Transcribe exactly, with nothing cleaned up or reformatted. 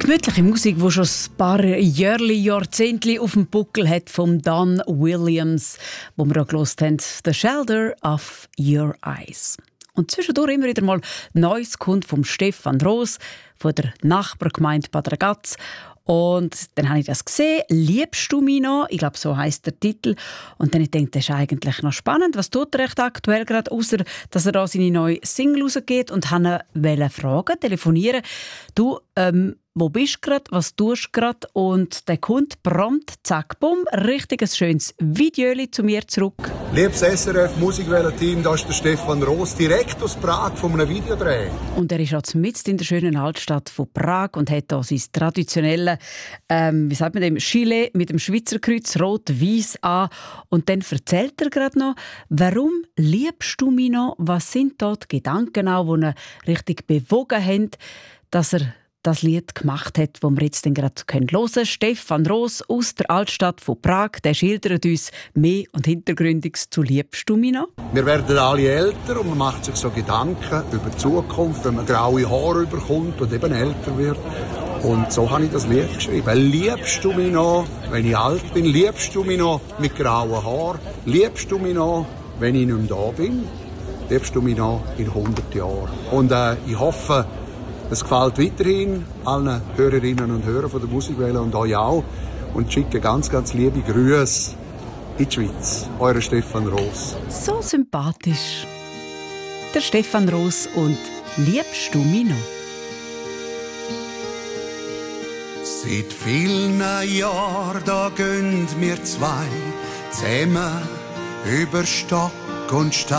Gemütliche Musik, die schon ein paar Jahre, Jahrzehnte auf dem Buckel hat, von Don Williams, wo wir auch gehört haben, «The Shelter of Your Eyes». Und zwischendurch immer wieder mal Neues kommt vom Stefan Roos, von der Nachbargemeinde Bad Ragaz. Und dann habe ich das gesehen, «Liebst du mich noch?» Ich glaube, so heisst der Titel. Und dann habe ich gedacht, das ist eigentlich noch spannend. Was tut er recht aktuell gerade, außer dass er da seine neue Single rausgeht, und wollte ihn fragen, telefonieren. Du, ähm, wo bist du gerade, was tust du gerade? Und der kommt prompt, zack, bumm, richtig ein schönes Video zu mir zurück. Liebes S R F Musikwelle-Team, da ist der Stefan Roos, direkt aus Prag von einem Videodreh. Und er ist jetzt mitten in der schönen Altstadt von Prag und hat hier sein traditionelles, ähm, wie sagt man dem, Gilet mit dem Schweizer Kreuz rot-weiß an. Und dann erzählt er gerade noch, warum liebst du mich noch? Was sind dort Gedanken auch, die ihn richtig bewogen haben, dass er das Lied gemacht hat, das wir jetzt gerade hören können. Stefan Roos aus der Altstadt von Prag, der schildert uns mehr und Hintergründiges zu «Liebst du mich noch?». Wir werden alle älter und man macht sich so Gedanken über die Zukunft, wenn man graue Haare bekommt und eben älter wird. Und so habe ich das Lied geschrieben. Liebst du mich noch, wenn ich alt bin? Liebst du mich noch mit grauen Haaren? Liebst du mich noch, wenn ich nicht mehr da bin? Liebst du mich noch in hundert Jahren? Und äh, ich hoffe, es gefällt weiterhin allen Hörerinnen und Hörern von der Musikwelle und euch auch. Und schicke ganz, ganz liebe Grüße in die Schweiz. Euer Stefan Roos. So sympathisch. Der Stefan Roos und «Liebst du mich noch?». Seit vielen Jahren da gehen wir zwei zusammen über Stock und Stein.